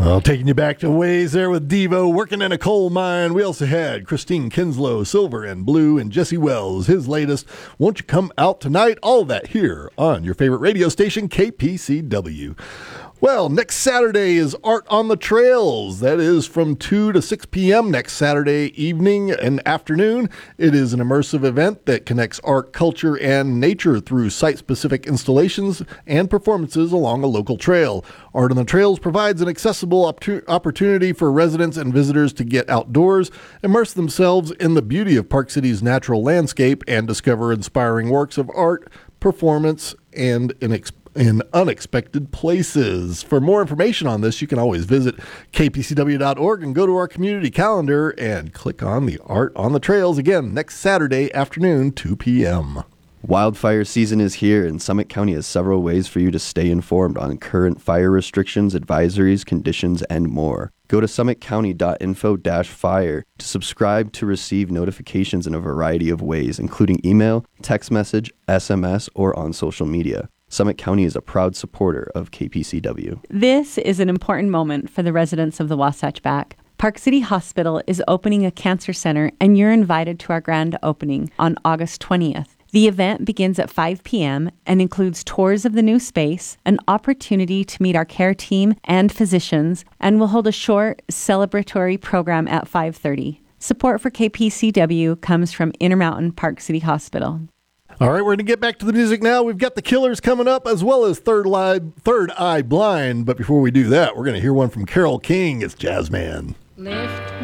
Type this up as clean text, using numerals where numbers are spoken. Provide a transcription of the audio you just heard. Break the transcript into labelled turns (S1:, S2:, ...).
S1: Well, taking you back to ways there with Devo, working in a coal mine. We also had Christine Kinslow, Silver and Blue, and Jesse Wells, his latest, Won't You Come Out Tonight? All of that here on your favorite radio station, KPCW. Well, next Saturday is Art on the Trails. That is from 2 to 6 p.m. next Saturday evening and afternoon. It is an immersive event that connects art, culture, and nature through site-specific installations and performances along a local trail. Art on the Trails provides an accessible opportunity for residents and visitors to get outdoors, immerse themselves in the beauty of Park City's natural landscape, and discover inspiring works of art, performance, and in unexpected places. For more information on this, you can always visit kpcw.org and go to our community calendar and click on the Art on the Trails. Again, next Saturday afternoon, 2 p.m.
S2: Wildfire season is here, and Summit County has several ways for you to stay informed on current fire restrictions, advisories, conditions, and more. Go to summitcounty.info-fire to subscribe to receive notifications in a variety of ways, including email, text message, SMS, or on social media. Summit County is a proud supporter of KPCW.
S3: This is an important moment for the residents of the Wasatch Back. Park City Hospital is opening a cancer center, and you're invited to our grand opening on August 20th. The event begins at 5 p.m. and includes tours of the new space, an opportunity to meet our care team and physicians, and we'll hold a short celebratory program at 5:30. Support for KPCW comes from Intermountain Park City Hospital.
S1: All right, we're going to get back to the music now. We've got the Killers coming up, as well as Third Eye Blind. But before we do that, we're going to hear one from Carole King. It's Jazzman.
S4: Lift